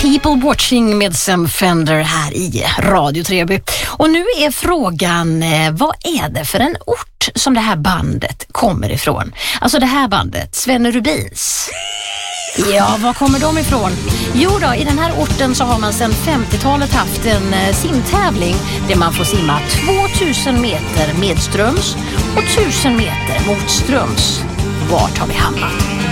People Watching med Sam Fender här i Radio Treby. Och nu är frågan, vad är det för en ort som det här bandet kommer ifrån? Alltså det här bandet, Svenne Rubins. Ja, var kommer de ifrån? Jo då, i den här orten så har man sedan 50-talet haft en simtävling där man får simma 2000 meter medströms och 1000 meter motströms. Vart har vi hamnat?